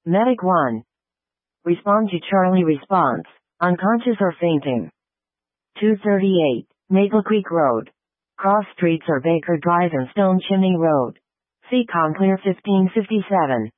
Medic 1. Respond to Charlie response. Unconscious or fainting. 238. Maple Creek Road. Cross streets are Baker Drive and Stone Chimney Road. Seacon Clear 1557.